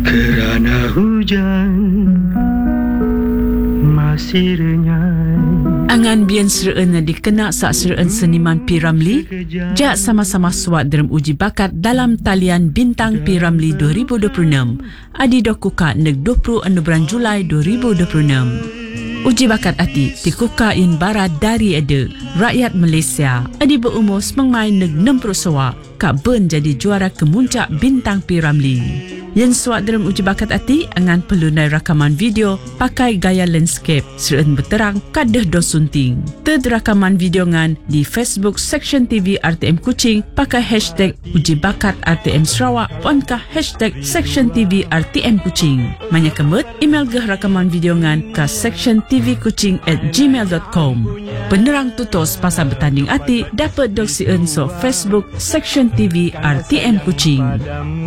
Kerana hujan masih renyai. Angan bian sereen na dikena sak sereen seniman P. Ramlee, jak sama-sama suat dalam uji bakat dalam talian Bintang P. Ramlee 2026. Adi dokuka neg 20 Julai 2026. Uji bakat ati dikuka in barat dari ada rakyat Malaysia. Adi berumur semangmai neg 60 sawak kak ben jadi juara kemuncak Bintang P. Ramlee. Yang suat dalam uji bakat ati angan pelunai rakaman video pakai gaya landscape serta berterang kadah dos sunting. Ted rakaman video ngan di Facebook Section TV RTM Kuching pakai hashtag uji bakat RTM Sarawak ponkah hashtag Section TV RTM Kuching. Manya kemut email geh rakaman video ngan ke sectiontvkuching@gmail.com. Penerang tutos pasal bertanding ati dapat doksien so Facebook Section TV RTM Kuching.